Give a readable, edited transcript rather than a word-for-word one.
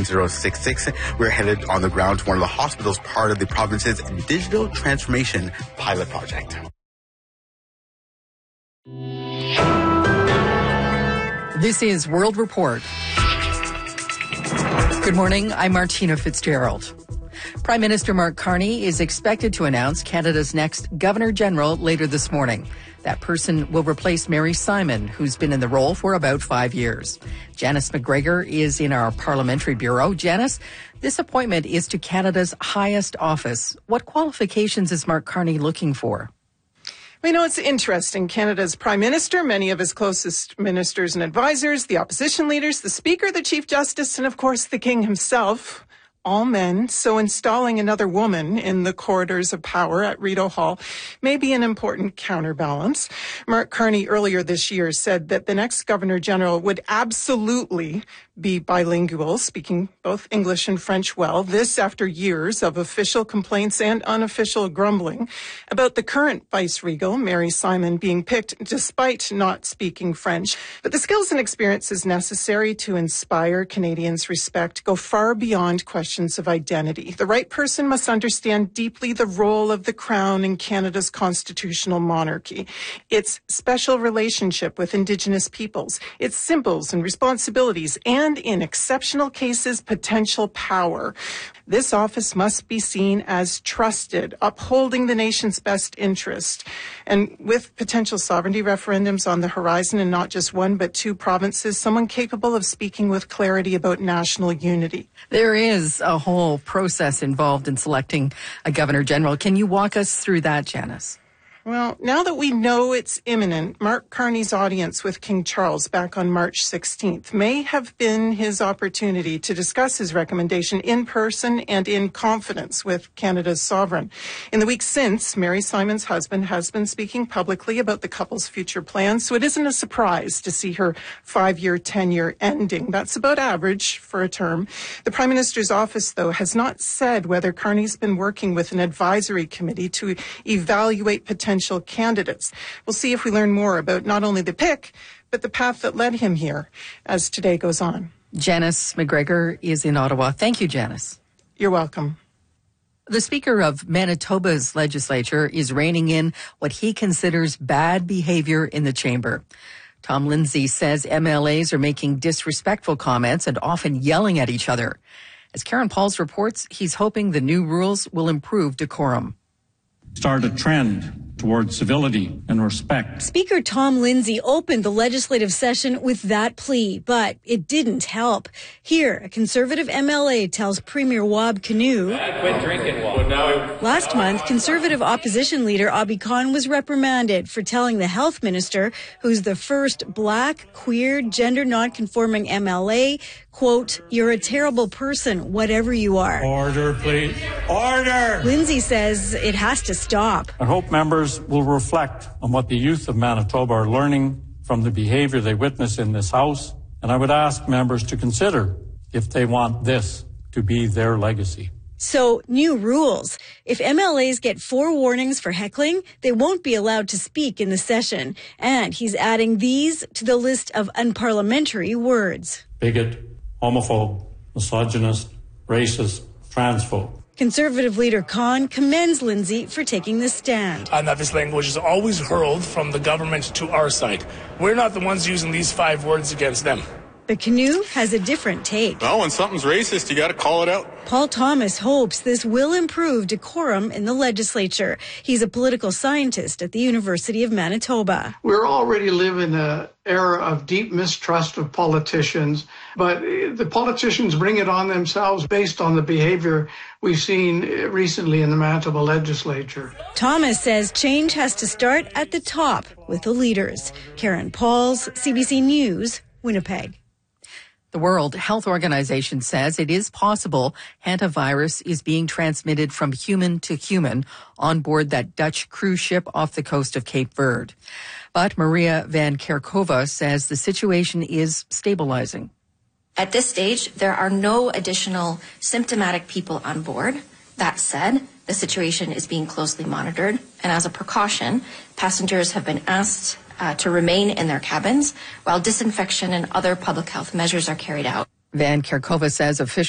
7066. We're headed on the ground to one of the hospitals, part of the province's digital transformation pilot project. This is World Report. Good morning, I'm Martina Fitzgerald. Prime Minister Mark Carney is expected to announce Canada's next Governor-General later this morning. That person will replace Mary Simon, who's been in the role for about 5 years. Janice McGregor is in our Parliamentary Bureau. Janice, this appointment is to Canada's highest office. What qualifications is Mark Carney looking for? We know it's interesting. Canada's Prime Minister, many of his closest ministers and advisors, the opposition leaders, the Speaker, the Chief Justice, and of course the King himself, all men. So installing another woman in the corridors of power at Rideau Hall may be an important counterbalance. Mark Carney earlier this year said that the next Governor-General would absolutely be bilingual, speaking both English and French well. This after years of official complaints and unofficial grumbling about the current vice-regal, Mary Simon, being picked despite not speaking French. But the skills and experiences necessary to inspire Canadians' respect go far beyond questions of identity. The right person must understand deeply the role of the Crown in Canada's constitutional monarchy, its special relationship with Indigenous peoples, its symbols and responsibilities, and in exceptional cases, potential power. This office must be seen as trusted, upholding the nation's best interest. And with potential sovereignty referendums on the horizon, and not just one but two provinces, someone capable of speaking with clarity about national unity. There is a whole process involved in selecting a Governor-General. Can you walk us through that, Janice? Well, now that we know it's imminent, Mark Carney's audience with King Charles back on March 16th may have been his opportunity to discuss his recommendation in person and in confidence with Canada's sovereign. In the weeks since, Mary Simon's husband has been speaking publicly about the couple's future plans, so it isn't a surprise to see her 5-year tenure ending. That's about average for a term. The Prime Minister's office, though, has not said whether Carney's been working with an advisory committee to evaluate potential candidates. We'll see if we learn more about not only the pick, but the path that led him here as today goes on. Janice McGregor is in Ottawa. Thank you, Janice. You're welcome. The Speaker of Manitoba's legislature is reining in what he considers bad behavior in the chamber. Tom Lindsay says MLAs are making disrespectful comments and often yelling at each other. As Karen Pauls reports, he's hoping the new rules will improve decorum. Start a trend towards civility and respect. Speaker Tom Lindsay opened the legislative session with that plea, but it didn't help. Here, a Conservative MLA tells Premier Wab Kinew, quit drinking, Wab. Last month, Conservative opposition leader Abi Khan was reprimanded for telling the health minister, who's the first black, queer, gender non-conforming MLA, quote, "You're a terrible person, whatever you are." Order, please. Order! Lindsay says it has to stop. I hope members will reflect on what the youth of Manitoba are learning from the behavior they witness in this House, and I would ask members to consider if they want this to be their legacy. So, new rules. If MLAs get 4 warnings for heckling, they won't be allowed to speak in the session. And he's adding these to the list of unparliamentary words. Bigot, homophobe, misogynist, racist, transphobe. Conservative leader Khan commends Lindsay for taking this stand. And that this language is always hurled from the government to our side. We're not the ones using these 5 words against them. But Kinew has a different take. Well, when something's racist, you got to call it out. Paul Thomas hopes this will improve decorum in the legislature. He's a political scientist at the University of Manitoba. We're already living in an era of deep mistrust of politicians, but the politicians bring it on themselves based on the behavior we've seen recently in the Manitoba legislature. Thomas says change has to start at the top with the leaders. Karen Pauls, CBC News, Winnipeg. The World Health Organization says it is possible hantavirus is being transmitted from human to human on board that Dutch cruise ship off the coast of Cape Verde. But Maria Van Kerkhove says the situation is stabilizing. At this stage, there are no additional symptomatic people on board. That said, the situation is being closely monitored, and as a precaution, passengers have been asked to remain in their cabins while disinfection and other public health measures are carried out. Van Kerkhove says officials